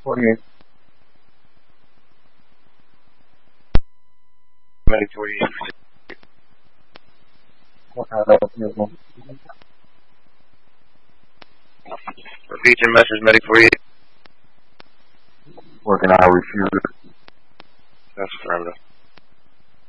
48. Medic 48. Repeat your message, Medic 48. Working out, refuse. That's affirmative.